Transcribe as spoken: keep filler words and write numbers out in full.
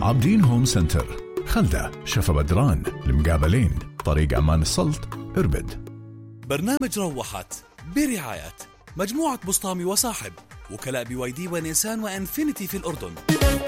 عابدين هوم سنتر، خلدة، شفا بدران، المقابلين، طريق أمان السلط، إربد. برنامج روحت برعاية مجموعة بسطامي وصاحب، وكلاء بي واي دي ونيسان وانفينيتي في الأردن.